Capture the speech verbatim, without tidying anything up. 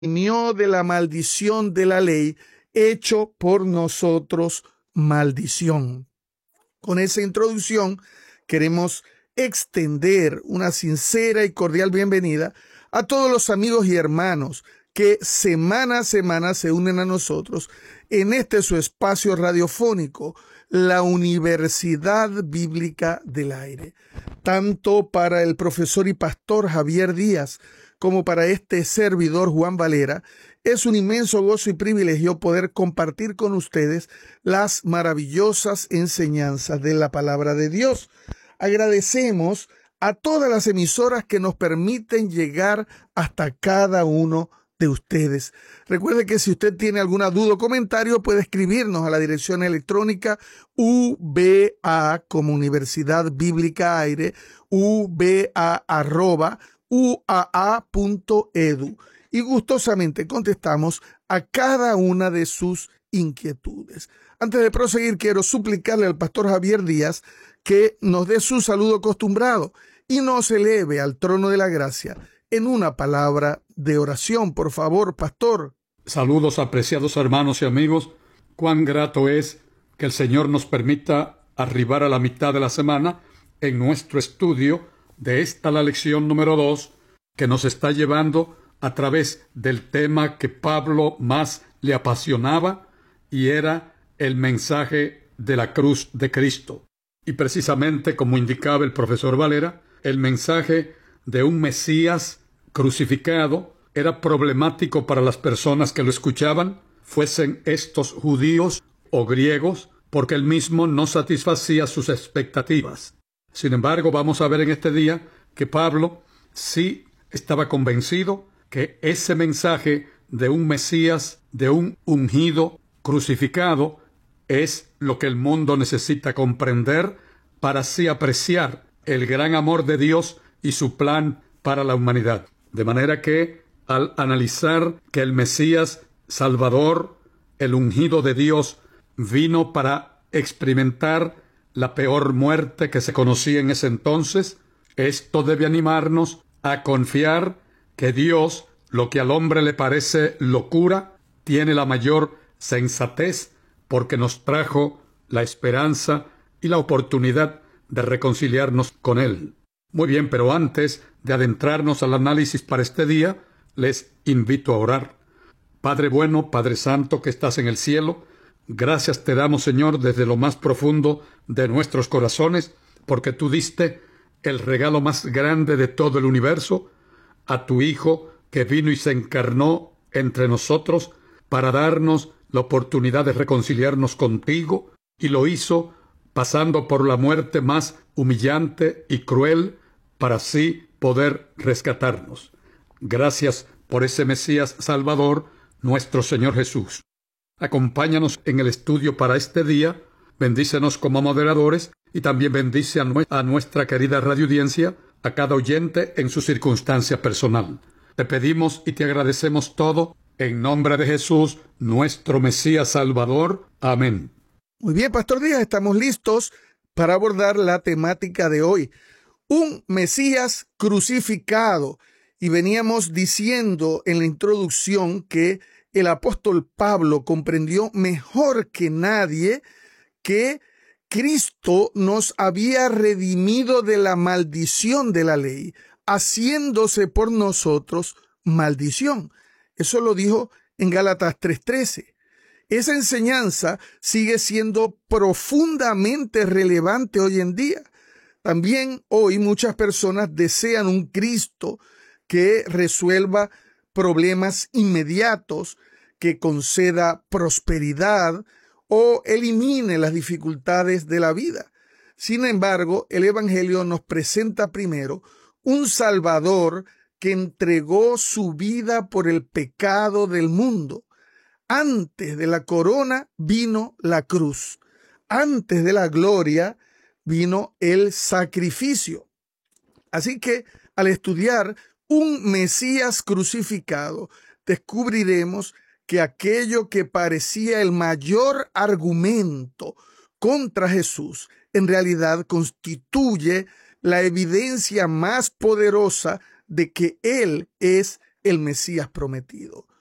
redimió de la maldición de la ley, hecho por nosotros maldición. Con esa introducción queremos extender una sincera y cordial bienvenida a todos los amigos y hermanos que semana a semana se unen a nosotros en este su espacio radiofónico, la Universidad Bíblica del Aire. Tanto para el profesor y pastor Javier Díaz como para este servidor Juan Valera, es un inmenso gozo y privilegio poder compartir con ustedes las maravillosas enseñanzas de la palabra de Dios. Agradecemos a todas las emisoras que nos permiten llegar hasta cada uno de ustedes. Recuerde que si usted tiene alguna duda o comentario, puede escribirnos a la dirección electrónica U B A como Universidad Bíblica Aire, U B A arroba U A A punto E D U, y gustosamente contestamos a cada una de sus inquietudes. Antes de proseguir, quiero suplicarle al pastor Javier Díaz que nos dé su saludo acostumbrado y nos eleve al trono de la gracia en una palabra de oración. Por favor, pastor. Saludos, apreciados hermanos y amigos. Cuán grato es que el Señor nos permita arribar a la mitad de la semana en nuestro estudio de esta, la lección número dos, que nos está llevando a través del tema que Pablo más le apasionaba, y era el mensaje de la cruz de Cristo. Y precisamente, como indicaba el profesor Valera, el mensaje de un Mesías crucificado era problemático para las personas que lo escuchaban, fuesen estos judíos o griegos, porque él mismo no satisfacía sus expectativas. Sin embargo, vamos a ver en este día que Pablo sí estaba convencido que ese mensaje de un Mesías, de un ungido crucificado, es lo que el mundo necesita comprender para así apreciar el gran amor de Dios y su plan para la humanidad. De manera que, al analizar que el Mesías Salvador, el ungido de Dios, vino para experimentar la peor muerte que se conocía en ese entonces, esto debe animarnos a confiar que Dios, lo que al hombre le parece locura, tiene la mayor sensatez, porque nos trajo la esperanza y la oportunidad de reconciliarnos con Él. Muy bien, pero antes de adentrarnos al análisis para este día, les invito a orar. Padre bueno, Padre santo que estás en el cielo, gracias te damos, Señor, desde lo más profundo de nuestros corazones, porque tú diste el regalo más grande de todo el universo, a tu Hijo que vino y se encarnó entre nosotros para darnos la oportunidad de reconciliarnos contigo, y lo hizo pasando por la muerte más humillante y cruel para así poder rescatarnos. Gracias por ese Mesías Salvador, nuestro Señor Jesús. Acompáñanos en el estudio para este día, bendícenos como moderadores y también bendice a, nue- a nuestra querida radioaudiencia, a cada oyente en su circunstancia personal. Te pedimos y te agradecemos todo en nombre de Jesús, nuestro Mesías Salvador. Amén. Muy bien, pastor Díaz, estamos listos para abordar la temática de hoy. Un Mesías crucificado. Y veníamos diciendo en la introducción que el apóstol Pablo comprendió mejor que nadie que Cristo nos había redimido de la maldición de la ley, haciéndose por nosotros maldición. Eso lo dijo en Gálatas tres trece. Esa enseñanza sigue siendo profundamente relevante hoy en día. También hoy muchas personas desean un Cristo que resuelva problemas inmediatos, que conceda prosperidad o elimine las dificultades de la vida. Sin embargo, el Evangelio nos presenta primero un Salvador que entregó su vida por el pecado del mundo. Antes de la corona vino la cruz. Antes de la gloria vino el sacrificio. Así que al estudiar un Mesías crucificado, descubriremos que aquello que parecía el mayor argumento contra Jesús, en realidad constituye la evidencia más poderosa de que Él es el Mesías prometido.